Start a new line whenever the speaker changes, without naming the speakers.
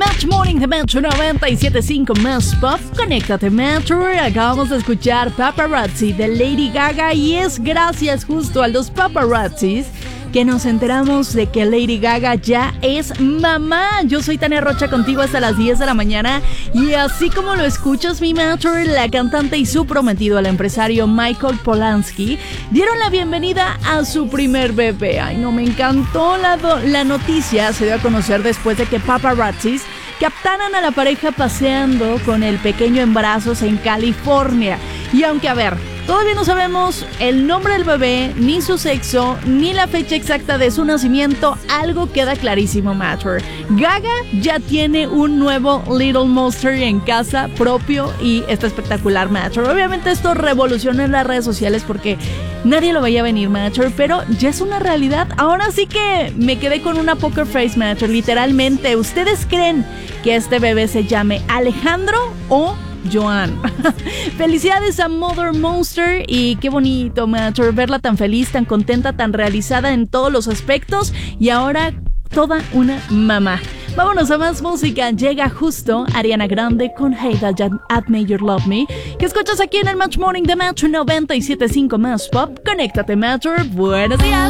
Match Morning de Metro 97.5 Más Pop. Conéctate, Metro. Acabamos de escuchar Paparazzi de Lady Gaga y es gracias justo a los paparazzis que nos enteramos de que Lady Gaga ya es mamá. Yo soy Tania Rocha contigo hasta las 10 de la mañana y así como lo escuchas, mi Metro, la cantante y su prometido, el empresario Michael Polanski, dieron la bienvenida a su primer bebé. Ay, no, me encantó la noticia. Se dio a conocer después de que paparazzis captaran a la pareja paseando con el pequeño en brazos en California. Y aunque, a ver, todavía no sabemos el nombre del bebé, ni su sexo, ni la fecha exacta de su nacimiento, algo queda clarísimo, Matter. Gaga ya tiene un nuevo Little Monster en casa propio y está espectacular, Matter. Obviamente esto revoluciona en las redes sociales porque nadie lo veía venir, Matter, pero ya es una realidad. Ahora sí que me quedé con una poker face, Matter, literalmente. ¿Ustedes creen que este bebé se llame Alejandro o Joan? Felicidades a Mother Monster y qué bonito, Matter, verla tan feliz, tan contenta, tan realizada en todos los aspectos y ahora toda una mamá. Vámonos a más música. Llega justo Ariana Grande con Hey That Made You Love Me, que escuchas aquí en el Match Morning de Metro 97.5 Más Pop. Conéctate, Metro. Buenos días.